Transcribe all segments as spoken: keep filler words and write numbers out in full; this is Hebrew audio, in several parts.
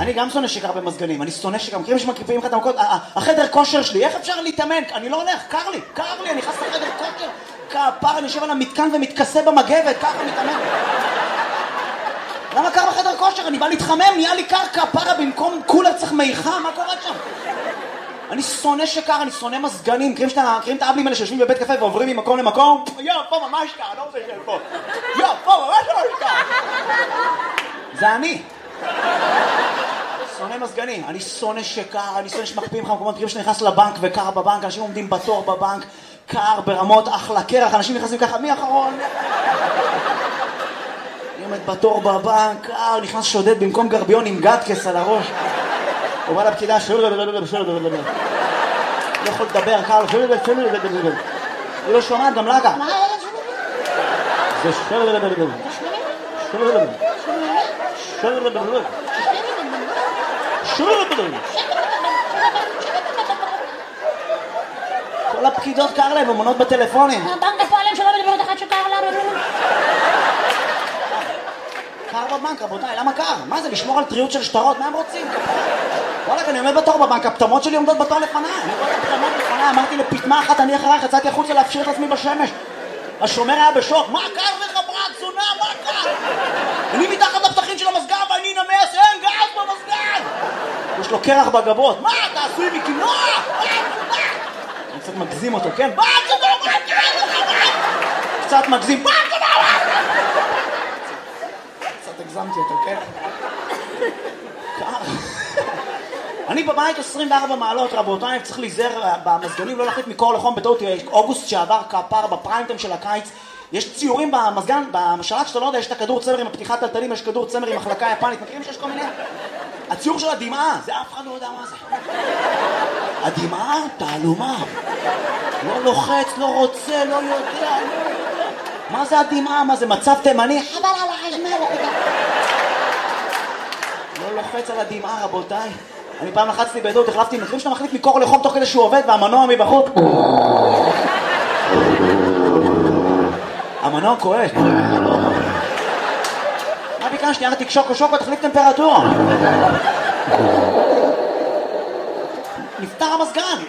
אני גם שונא שקר במזגנים, אני שונא שקר, מכירים שמקריפים לך את המקות, החדר כושר שלי, איך אפשר להתאמן? אני לא הולך, קר לי, קר לי, אני נכנס לחדר כושר, כפר, אני יושב על המתקן ומתכסה במגבת, ככה מתאמן. למה קר בחדר כושר? אני בא להתחמם, נהיה לי קר כפרה, במקום קולר צריך מיכה, מה קורה שם? אני שונא שקר, אני שונא מזגנים, מכירים את האבלים האלה שיושבים בבית קפה ועוברים ממקום למקום? יו, פה ממש קר, אני לא רוצה לשאול פה. יו, פה ממש ממש קר. זה אני. שונא מזגנים, אני שונא שקר, אני שונא שמקפיאים לך מקומות, מכירים שנכנס לבנק וקר בבנק, אנשים עומדים בתור בבנק, קר ברמות, אחלה קרח, אנשים נכנסים ככה, מי אחרון? אני עומד בתור בבנק, קר, נכנס שודד במקום גרביון עם גדקס על הראש. הוא בא לפקידה, לא יכול לדבר, קר, היא לא שומעת גם לגה. מה הילד שלי? זה כל הפקידות קר להם, ומונות בטלפונים. הבנק הפועלים שלא מדברת אחת שקר לה. קר בבנק, רבותיי, למה קר? מה זה, לשמור על טריות של שטרות? מה הם רוצים? וואלק, אני עומד בתור בבנק, הפטמות שלי עומדות בתור לפניי. אני רואה את הפטמות לפניי, אמרתי לפטמה אחת, אני אחרייך, יצאתי החוצה להפשיר את עצמי בשמש. השומר היה בשוק, מה קר לך ברק, זונה, מה קר? אני מתחת לפתחים של המסגר ואני נמס, אין גז במסגר! יש לו קרח בגבות, מה, אתה עשוי מקינוע? אני קצת מגזים אותו, כן? מה, זה לא מה קרה לך? קצת מגזים, מה זה לא? קצת הגזמתי אותו, כן? קר. אני בבית עשרים וארבע מעלות, רבותיי, צריך להיזהר במזגנים, לא להחליט מקור לחום בטעות. אוגוסט שעבר כפר בפריימטיים של הקיץ, יש ציורים במזגן, בשלט שאתה לא יודע, יש את הכדור צמר עם הפתיחת טלטלים, יש כדור צמר עם מחלקה יפנית, מכירים שיש כל מיני? הציור של הדמעה, זה אף אחד לא יודע מה זה. הדמעה, תעלומה. לא לוחץ, לא רוצה, לא יודע, לא יודע. מה זה הדמעה? מה זה מצב תימני? חבל על החשמל. לא לוחץ על הדמעה, רבותיי. אני פעם לחצתי בעדות, החלפתי, מכירים שאתה מחליט מקור לחום תוך כדי שהוא עובד, והמנוע מבחוץ. המנוע כועס. מה ביקשתי? יאללה, תקשוקו שוקו, תחליף טמפרטורה. נפתר המזגן.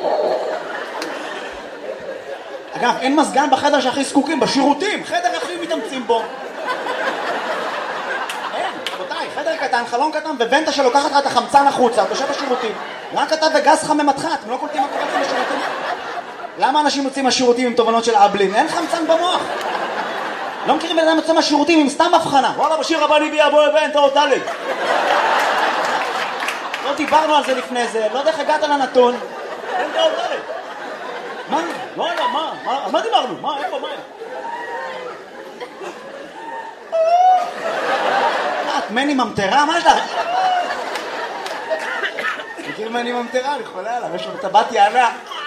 אגב, אין מזגן בחדר שהכי זקוקים, בשירותים, חדר הכי מתאמצים בו. חדר קטן, חלון קטן, וונטה שלוקחת לך את החמצן החוצה, אתה יושב בשירותים. רק אתה וגז חממתך, אתם לא קולטים מה קורה לכם בשירותים? למה אנשים יוצאים מהשירותים עם תובנות של אבלין? אין חמצן במוח. לא מכירים בן אדם יוצא מהשירותים עם סתם הבחנה. וואלה, בשיר הבא ניבי אבו אבן, תאות דלג. לא דיברנו על זה לפני זה, לא יודע איך הגעת לנתון. אין תאות דלג. מה? לא יודע, מה? על מה דיברנו? מה? איפה? מה? את מני ממטרה? מה יש לך? מכיר מני ממטרה? אני חולה עליו, יש לו טבעת יענה.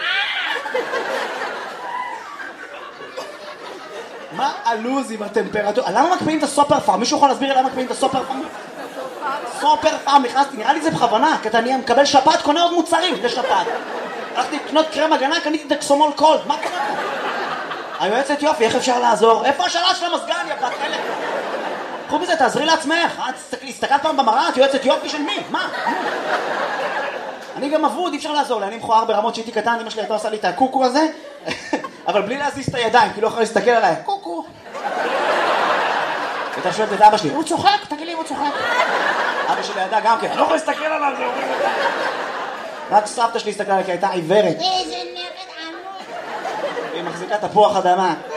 מה הלוז עם הטמפרטורה? למה מקפיאים את הסופר פארם? מישהו יכול להסביר למה מקפיאים את הסופר פארם? סופר פארם, נכנסתי, נראה לי זה בכוונה, כי אני מקבל שפעת, קונה עוד מוצרים לשפעת. הלכתי לקנות קרם הגנה, קניתי דקסומול קולד, מה קורה פה? היועצת יופי, איך אפשר לעזור? איפה השאלה של המזגן, יא בת חלק? קחו בזה, תעזרי לעצמך. הסתכלת פעם במראה, את יועצת יופי של מי? מה? אני גם אבוד, אי אפשר לעזור לי. אני מכוער ברמות שהייתי קטן, אמא שלי הייתה עושה לי את הקוקו הזה, אבל בלי להזיז את הידיים, כי לא יכולה להסתכל עליי. קוקו. הייתה שואלת את אבא שלי, הוא צוחק? תגיד לי, הוא צוחק. אבא שלי ידע גם כן, לא יכול להסתכל עליו. רק סבתא שלי הסתכלה עליי, כי הייתה עיוורת. איזה נרד עמוד. היא מחזיקה תפוח אדמה.